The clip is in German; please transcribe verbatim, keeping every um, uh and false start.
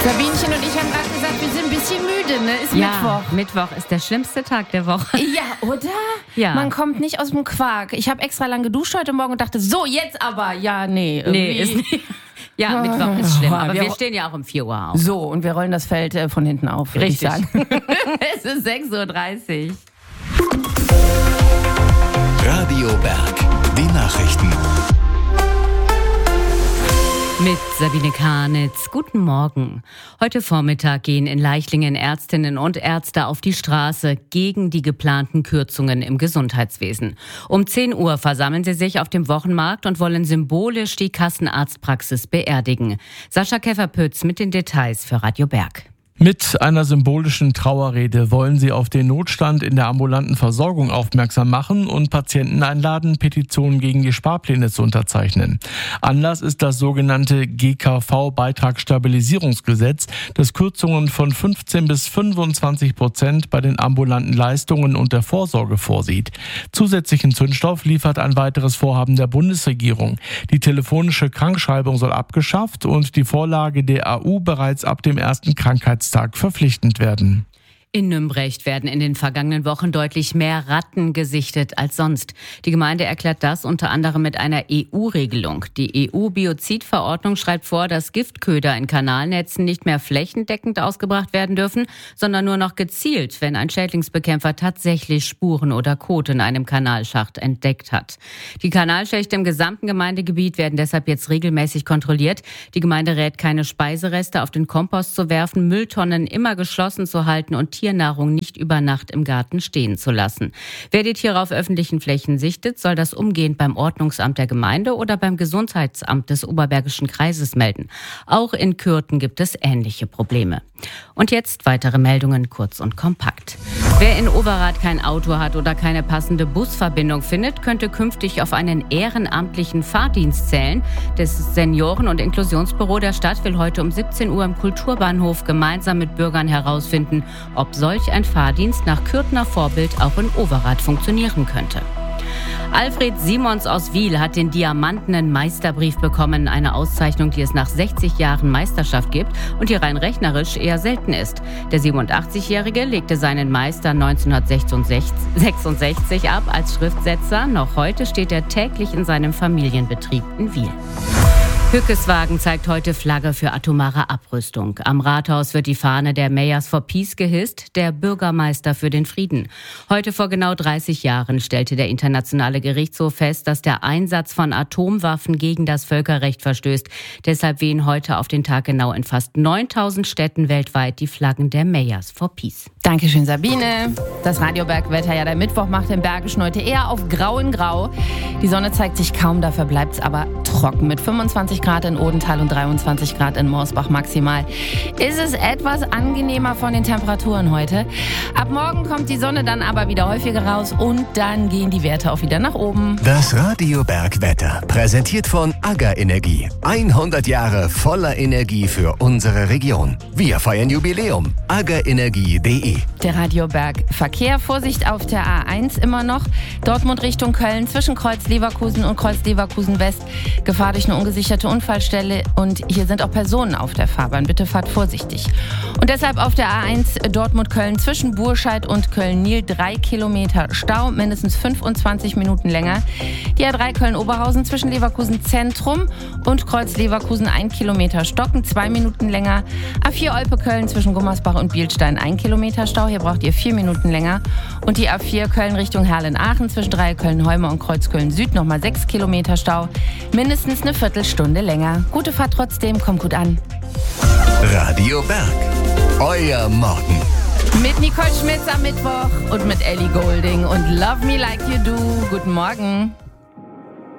Sabinchen und ich haben gerade gesagt, wir sind ein bisschen müde, ne? Ist ja, Mittwoch. Mittwoch ist der schlimmste Tag der Woche. Ja, oder? Ja. Man kommt nicht aus dem Quark. Ich habe extra lang geduscht heute Morgen und dachte, so, jetzt aber. Ja, nee. Irgendwie. Nee, ist nicht. Ja, Mittwoch ist schlimm, aber wir, wir stehen ja auch um vier Uhr auf. So, und wir rollen das Feld äh, von hinten auf, würde ich sagen. Es ist sechs Uhr dreißig. Radio Berg, die Nachrichten. Mit Sabine Karnitz. Guten Morgen. Heute Vormittag gehen in Leichlingen Ärztinnen und Ärzte auf die Straße gegen die geplanten Kürzungen im Gesundheitswesen. Um zehn Uhr versammeln sie sich auf dem Wochenmarkt und wollen symbolisch die Kassenarztpraxis beerdigen. Sascha Käferpütz mit den Details für Radio Berg. Mit einer symbolischen Trauerrede wollen sie auf den Notstand in der ambulanten Versorgung aufmerksam machen und Patienten einladen, Petitionen gegen die Sparpläne zu unterzeichnen. Anlass ist das sogenannte G K V-Beitragsstabilisierungsgesetz, das Kürzungen von fünfzehn bis fünfundzwanzig Prozent bei den ambulanten Leistungen und der Vorsorge vorsieht. Zusätzlichen Zündstoff liefert ein weiteres Vorhaben der Bundesregierung. Die telefonische Krankschreibung soll abgeschafft und die Vorlage der A U bereits ab dem ersten Krankheitstag verpflichtend werden. In Nümbrecht werden in den vergangenen Wochen deutlich mehr Ratten gesichtet als sonst. Die Gemeinde erklärt das unter anderem mit einer E U-Regelung. Die E U-Biozidverordnung schreibt vor, dass Giftköder in Kanalnetzen nicht mehr flächendeckend ausgebracht werden dürfen, sondern nur noch gezielt, wenn ein Schädlingsbekämpfer tatsächlich Spuren oder Kot in einem Kanalschacht entdeckt hat. Die Kanalschächte im gesamten Gemeindegebiet werden deshalb jetzt regelmäßig kontrolliert. Die Gemeinde rät, keine Speisereste auf den Kompost zu werfen, Mülltonnen immer geschlossen zu halten und Tiernahrung nicht über Nacht im Garten stehen zu lassen. Wer die Tiere auf öffentlichen Flächen sichtet, soll das umgehend beim Ordnungsamt der Gemeinde oder beim Gesundheitsamt des Oberbergischen Kreises melden. Auch in Kürten gibt es ähnliche Probleme. Und jetzt weitere Meldungen kurz und kompakt. Wer in Overath kein Auto hat oder keine passende Busverbindung findet, könnte künftig auf einen ehrenamtlichen Fahrdienst zählen. Das Senioren- und Inklusionsbüro der Stadt will heute um siebzehn Uhr im Kulturbahnhof gemeinsam mit Bürgern herausfinden, ob solch ein Fahrdienst nach Kürtner Vorbild auch in Overath funktionieren könnte. Alfred Simons aus Wiel hat den Diamantenen Meisterbrief bekommen, eine Auszeichnung, die es nach sechzig Jahren Meisterschaft gibt und die rein rechnerisch eher selten ist. Der siebenundachtzigjährige legte seinen Meister neunzehnhundertsechsundsechzig ab als Schriftsetzer. Noch heute steht er täglich in seinem Familienbetrieb in Wiel. Hückeswagen zeigt heute Flagge für atomare Abrüstung. Am Rathaus wird die Fahne der Mayors for Peace gehisst, der Bürgermeister für den Frieden. Heute vor genau dreißig Jahren stellte der Internationale Gerichtshof fest, dass der Einsatz von Atomwaffen gegen das Völkerrecht verstößt. Deshalb wehen heute auf den Tag genau in fast neuntausend Städten weltweit die Flaggen der Mayors for Peace. Dankeschön, Sabine. Das Radioberg-Wetter, ja, der Mittwoch macht im Bergischen heute eher auf grau in grau. Die Sonne zeigt sich kaum, dafür bleibt es aber trocken. Mit fünfundzwanzig Grad in Odenthal und dreiundzwanzig Grad in Morsbach maximal ist es etwas angenehmer von den Temperaturen heute. Ab morgen kommt die Sonne dann aber wieder häufiger raus und dann gehen die Werte auch wieder nach oben. Das Radioberg-Wetter, präsentiert von AGA Energie. hundert Jahre voller Energie für unsere Region. Wir feiern Jubiläum. aga energie punkt de. Der Radioberg-Verkehr, Vorsicht auf der A eins immer noch. Dortmund Richtung Köln zwischen Kreuz Leverkusen und Kreuz Leverkusen West. Gefahr durch eine ungesicherte Unfallstelle und hier sind auch Personen auf der Fahrbahn. Bitte fahrt vorsichtig. Und deshalb auf der A eins Dortmund-Köln zwischen Burscheid und Köln-Nil drei Kilometer Stau, mindestens fünfundzwanzig Minuten länger. Die A drei Köln-Oberhausen zwischen Leverkusen Zentrum und Kreuz Leverkusen ein Kilometer Stocken, zwei Minuten länger. A vier Olpe-Köln zwischen Gummersbach und Bielstein ein Kilometer Stau, hier braucht ihr vier Minuten länger. Und die A vier Köln Richtung Herlen-Aachen zwischen Dreieköln-Heume und Kreuzköln-Süd nochmal sechs Kilometer Stau, mindestens eine Viertelstunde länger. Gute Fahrt trotzdem, kommt gut an. Radio Berg, euer Morgen. Mit Nicole Schmitz am Mittwoch und mit Ellie Goulding und Love Me Like You Do. Guten Morgen.